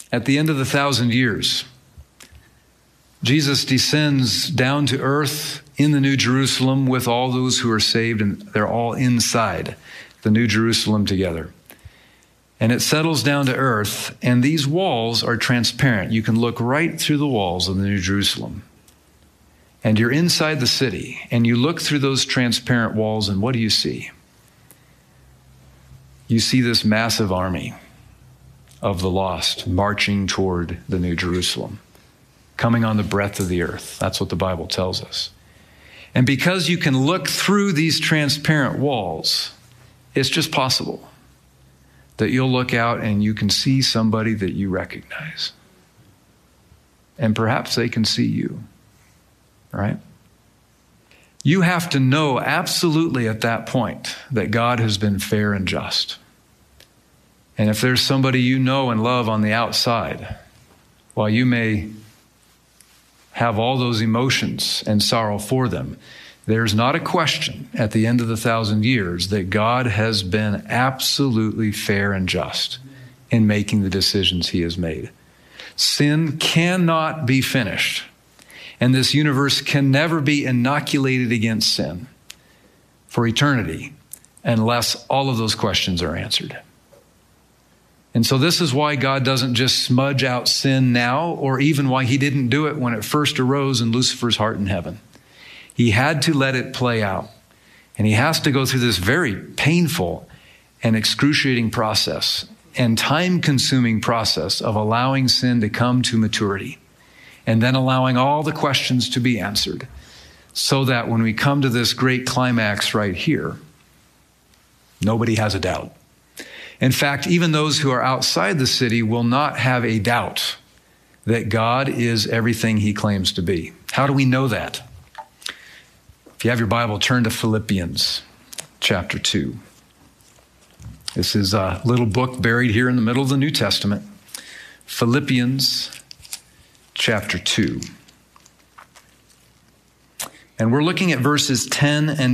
At the end of the 1,000 years, Jesus descends down to earth in the New Jerusalem with all those who are saved, and they're all inside the New Jerusalem together. And it settles down to earth, and these walls are transparent. You can look right through the walls of the New Jerusalem. And you're inside the city, and you look through those transparent walls, and what do you see? You see this massive army of the lost marching toward the New Jerusalem, coming on the breadth of the earth. That's what the Bible tells us. And because you can look through these transparent walls, it's just possible that you'll look out and you can see somebody that you recognize. And perhaps they can see you, right? You have to know absolutely at that point that God has been fair and just. And if there's somebody you know and love on the outside, while you may have all those emotions and sorrow for them, there's not a question at the end of the 1,000 years that God has been absolutely fair and just in making the decisions he has made. Sin cannot be finished, and this universe can never be inoculated against sin for eternity unless all of those questions are answered. And so this is why God doesn't just smudge out sin now, or even why he didn't do it when it first arose in Lucifer's heart in heaven. He had to let it play out. And he has to go through this very painful and excruciating process and time-consuming process of allowing sin to come to maturity and then allowing all the questions to be answered so that when we come to this great climax right here, nobody has a doubt. In fact, even those who are outside the city will not have a doubt that God is everything he claims to be. How do we know that? If you have your Bible, turn to Philippians chapter 2. This is a little book buried here in the middle of the New Testament. Philippians chapter 2. And we're looking at verses 10 and